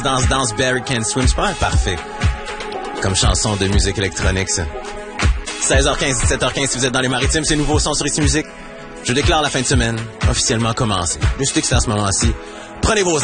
Danse, Barry Can Swim, c'est pas mal parfait. Comme chanson de musique électronique, ça. 16h15, 17h15, si vous êtes dans les maritimes, c'est nouveau son sur Ici Musique. Je déclare la fin de semaine officiellement commencée. Je suis excité à ce moment-ci. Prenez vos